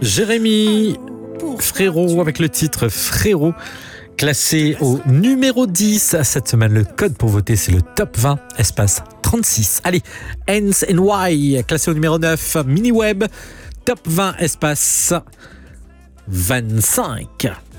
Jérémy Frérot avec le titre Frérot, classé au numéro 10 cette semaine. Le code pour voter, c'est le top 20, espace 36. Allez, Ends and Why, classé au numéro 9, Miniweb, top 20, espace 25.